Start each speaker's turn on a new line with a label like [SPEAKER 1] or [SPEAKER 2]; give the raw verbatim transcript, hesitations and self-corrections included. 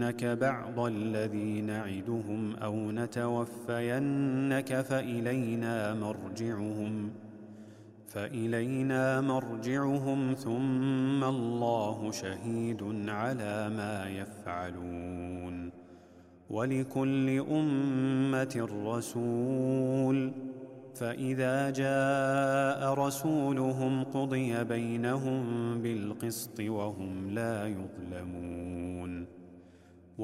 [SPEAKER 1] نُرِيَنَّكَ بَعْضَ الَّذِي نَعِدُهُمْ أَوْ نَتَوَفَّيَنَّكَ فَإِلَيْنَا مَرْجِعُهُمْ فَإِلَيْنَا مَرْجِعُهُمْ ثُمَّ اللَّهُ شَهِيدٌ عَلَى مَا يَفْعَلُونَ وَلِكُلِّ أُمَّةٍ رَّسُولٌ فَإِذَا جَاءَ رَسُولُهُمْ قُضِيَ بَيْنَهُم بِالْقِسْطِ وَهُمْ لَا يُظْلَمُونَ